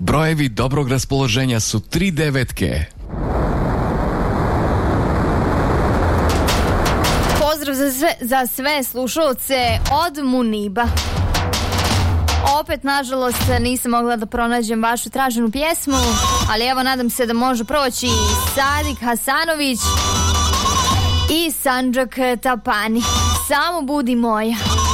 Brojevi dobrog raspoloženja su 3 devetke. Pozdrav za sve slušalce od Muniba. Opet, nažalost, nisam mogla da pronađem vašu traženu pjesmu, ali evo, nadam se da može proći Sadik Hasanović i Sandžak Tapani. Samo budi moja.